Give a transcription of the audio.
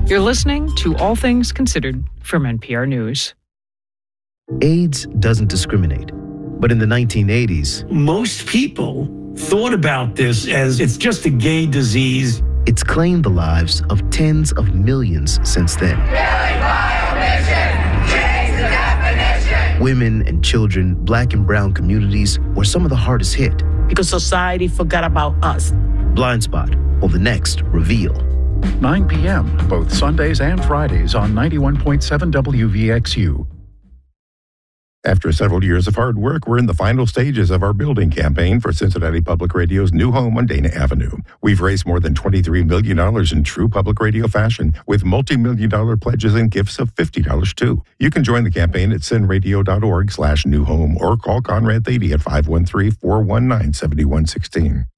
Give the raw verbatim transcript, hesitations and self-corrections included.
You're listening to All Things Considered from N P R News. AIDS doesn't discriminate, but in the nineteen eighties, most people thought about this as it's just a gay disease. It's claimed the lives of tens of millions since then. Women and children, black and brown communities were some of the hardest hit. Because society forgot about us. Blind Spot on the next Reveal. nine p.m., both Sundays and Fridays on ninety-one point seven W V X U. After several years of hard work, we're in the final stages of our building campaign for Cincinnati Public Radio's new home on Dana Avenue. We've raised more than twenty-three million dollars in true public radio fashion, with multi-million dollar pledges and gifts of fifty dollars too. You can join the campaign at cinradio.org slash new home or call Conrad Thady at five one three, four one nine, seven one one six.